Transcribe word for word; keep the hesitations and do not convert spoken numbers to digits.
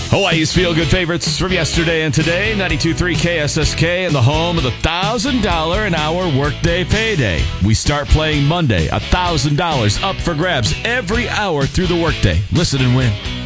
Hawaii's feel-good favorites from yesterday and today. ninety-two point three K S S K and the home of the one thousand dollars an hour workday payday. We start playing Monday. one thousand dollars up for grabs every hour through the workday. Listen and win.